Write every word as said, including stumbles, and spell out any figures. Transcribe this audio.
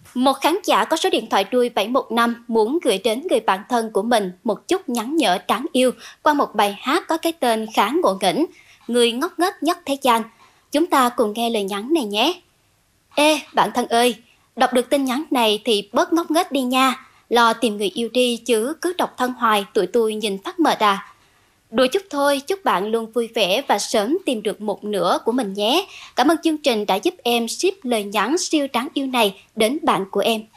Một khán giả có số điện thoại đuôi bảy một năm muốn gửi đến người bạn thân của mình một chút nhắn nhở đáng yêu qua một bài hát có cái tên khá ngộ nghĩnh, Người ngốc nghếch nhất thế gian. Chúng ta cùng nghe lời nhắn này nhé. Ê, bạn thân ơi, đọc được tin nhắn này thì bớt ngốc nghếch đi nha. Lo tìm người yêu đi chứ cứ đọc thân hoài tụi tôi nhìn phát mệt à. Đùa chút thôi, chúc bạn luôn vui vẻ và sớm tìm được một nửa của mình nhé. Cảm ơn chương trình đã giúp em ship lời nhắn siêu đáng yêu này đến bạn của em.